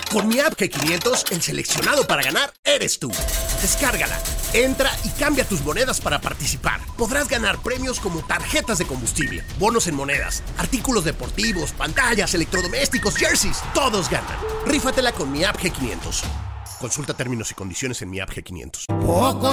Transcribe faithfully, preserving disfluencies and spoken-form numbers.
Con mi app G quinientos, el seleccionado para ganar eres tú. Descárgala, entra y cambia tus monedas para participar. Podrás ganar premios como tarjetas de combustible, bonos en monedas, artículos deportivos, pantallas, electrodomésticos, jerseys. Todos ganan. Rífatela con mi app G quinientos. Consulta términos y condiciones en mi app G quinientos. Poco